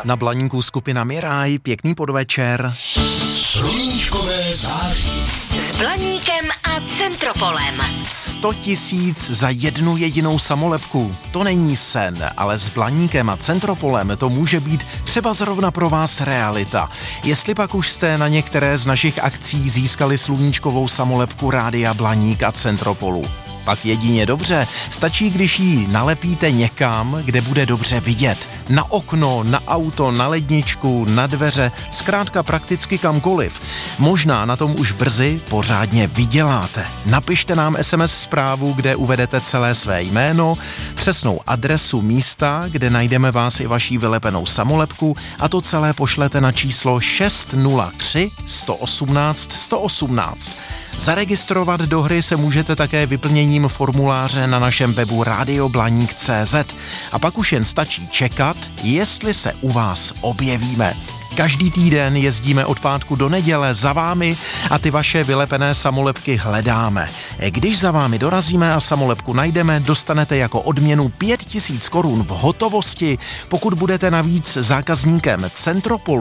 Na Blaníku skupina Miraj, pěkný podvečer. Sluníčkové září. S Blaníkem a Centropolem. 100 000 za jednu jedinou samolepku. To není sen, ale s Blaníkem a Centropolem to může být třeba zrovna pro vás realita. Jestli pak už jste na některé z našich akcí získali sluníčkovou samolepku Rádia Blaník a Centropolu. Pak jedině dobře, stačí, když ji nalepíte někam, kde bude dobře vidět. Na okno, na auto, na ledničku, na dveře, zkrátka prakticky kamkoliv. Možná na tom už brzy pořádně vyděláte. Napište nám SMS zprávu, kde uvedete celé své jméno, přesnou adresu místa, kde najdeme vás i vaší vylepenou samolepku a to celé pošlete na číslo 603 118 118. Zaregistrovat do hry se můžete také vyplněním formuláře na našem webu radioblaník.cz a pak už jen stačí čekat, jestli se u vás objevíme. Každý týden jezdíme od pátku do neděle za vámi a ty vaše vylepené samolepky hledáme. Když za vámi dorazíme a samolepku najdeme, dostanete jako odměnu 5 000 korun v hotovosti. Pokud budete navíc zákazníkem Centropolu,